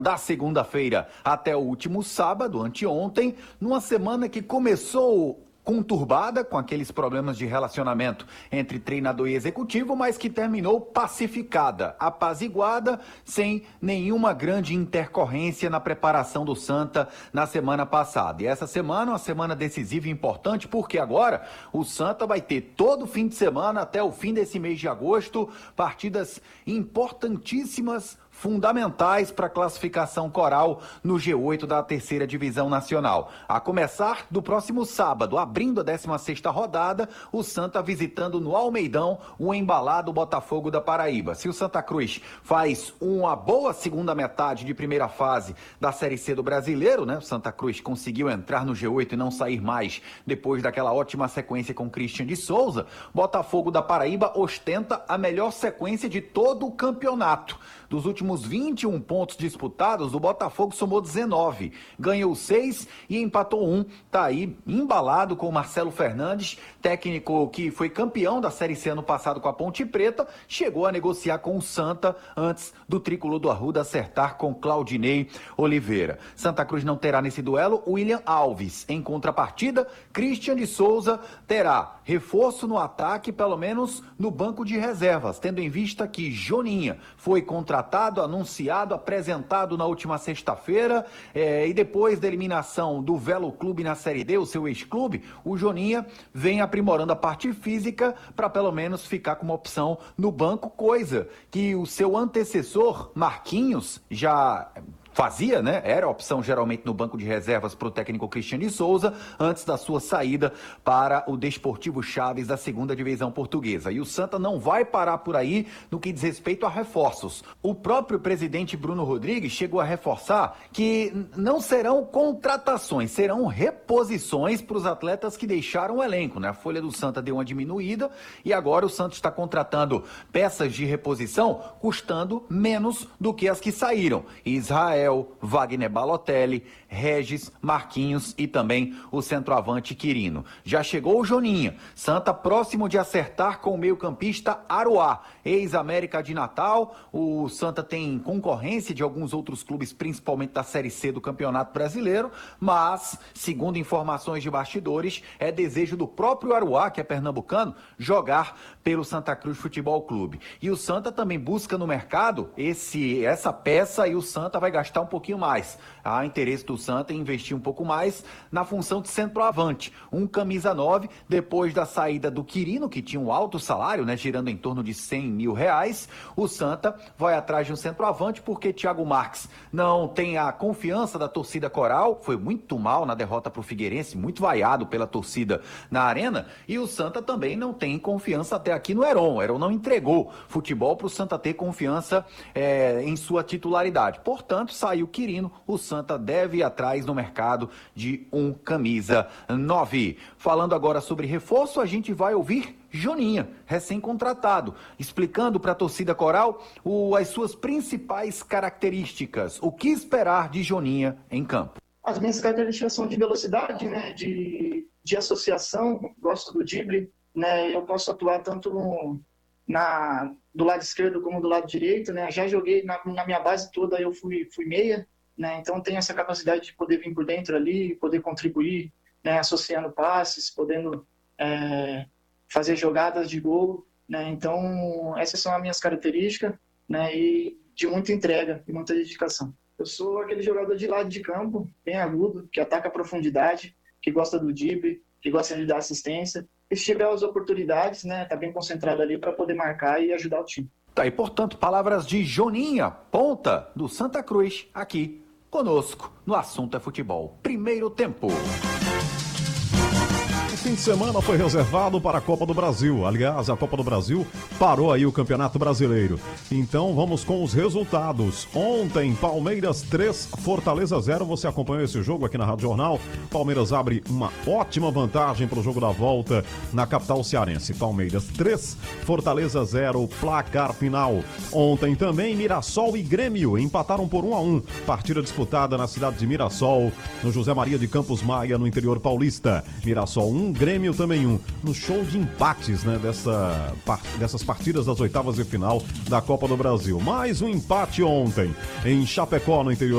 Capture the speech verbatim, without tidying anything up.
Da segunda-feira até o último sábado, anteontem, numa semana que começou conturbada com aqueles problemas de relacionamento entre treinador e executivo, mas que terminou pacificada, apaziguada, sem nenhuma grande intercorrência na preparação do Santa na semana passada. E essa semana, uma semana decisiva e importante, porque agora o Santa vai ter todo fim de semana, até o fim desse mês de agosto, partidas importantíssimas, fundamentais para a classificação coral no G oito da terceira divisão nacional. A começar do próximo sábado, abrindo a décima sexta rodada, o Santa visitando no Almeidão o embalado Botafogo da Paraíba. Se o Santa Cruz faz uma boa segunda metade de primeira fase da Série C do Brasileiro, né? O Santa Cruz conseguiu entrar no G oito e não sair mais depois daquela ótima sequência com Christian de Souza. Botafogo da Paraíba ostenta a melhor sequência de todo o campeonato. Dos últimos vinte e um pontos disputados, o Botafogo somou dezenove, ganhou seis e empatou um. Tá aí embalado com o Marcelo Fernandes, técnico que foi campeão da Série C ano passado com a Ponte Preta, chegou a negociar com o Santa antes do tricolor do Arruda acertar com Claudinei Oliveira. Santa Cruz não terá nesse duelo William Alves. Em contrapartida, Christian de Souza terá reforço no ataque, pelo menos no banco de reservas, tendo em vista que Joninha foi contratado, anunciado, apresentado na última sexta-feira, eh, e depois da eliminação do Velo Clube na Série D, o seu ex-clube, o Joninha vem aprimorando a parte física para pelo menos ficar com uma opção no banco, coisa que o seu antecessor, Marquinhos, já fazia, né? Era a opção geralmente no banco de reservas para o técnico Christian de Souza, antes da sua saída para o Desportivo Chaves da segunda divisão portuguesa. E o Santa não vai parar por aí no que diz respeito a reforços. O próprio presidente Bruno Rodrigues chegou a reforçar que não serão contratações, serão reposições para os atletas que deixaram o elenco, né? A folha do Santa deu uma diminuída e agora o Santa está contratando peças de reposição custando menos do que as que saíram. Israel, Wagner Balotelli, Regis, Marquinhos e também o centroavante Quirino. Já chegou o Joninha, Santa próximo de acertar com o meio-campista Aruá, ex-América de Natal. O Santa tem concorrência de alguns outros clubes, principalmente da Série C do Campeonato Brasileiro, mas, segundo informações de bastidores, é desejo do próprio Aruá, que é pernambucano, jogar pelo Santa Cruz Futebol Clube. E o Santa também busca no mercado esse, essa peça e o Santa vai gastar um pouquinho mais. Há interesse do Santa em investir um pouco mais na função de centroavante. Um camisa nove, depois da saída do Quirino, que tinha um alto salário, né, girando em torno de cem mil reais, o Santa vai atrás de um centroavante porque Thiago Marques não tem a confiança da torcida coral, foi muito mal na derrota para o Figueirense, muito vaiado pela torcida na arena, e o Santa também não tem confiança até aqui no Heron. O Heron não entregou futebol para o Santa ter confiança é, em sua titularidade. Portanto, saiu Quirino, o Santa deve ir atrás no mercado de um camisa nove. Falando agora sobre reforço, a gente vai ouvir Joninha, recém-contratado, explicando para a torcida coral o, as suas principais características, o que esperar de Joninha em campo. As minhas características são de velocidade, né, de, de associação, gosto do drible, né, eu posso atuar tanto no, na, do lado esquerdo como do lado direito, né, já joguei na, na minha base toda, eu fui, fui meia, né, então tenho essa capacidade de poder vir por dentro ali, poder contribuir, né, associando passes, podendo é, fazer jogadas de gol, né, então essas são as minhas características, né, e de muita entrega e muita dedicação. Eu sou aquele jogador de lado de campo, bem agudo, que ataca a profundidade, que gosta do drible, que gosta de dar assistência. E se tiver as oportunidades, né, tá bem concentrado ali para poder marcar e ajudar o time. Tá aí, portanto, palavras de Joninha, ponta do Santa Cruz, aqui conosco no Assunto é Futebol. Primeiro tempo. O fim de semana foi reservado para a Copa do Brasil. Aliás, a Copa do Brasil parou aí o Campeonato Brasileiro. Então vamos com os resultados. Ontem, Palmeiras três, Fortaleza zero. Você acompanhou esse jogo aqui na Rádio Jornal. Palmeiras abre uma ótima vantagem para o jogo da volta na capital cearense. Palmeiras três, Fortaleza zero, placar final. Ontem também, Mirassol e Grêmio empataram por um a um. Partida disputada na cidade de Mirassol, no José Maria de Campos Maia, no interior paulista. Mirassol um, Grêmio também um. No show de empates, né, dessa, dessas partidas das oitavas de final da Copa do Brasil. Mais um empate ontem em Chapecó, no interior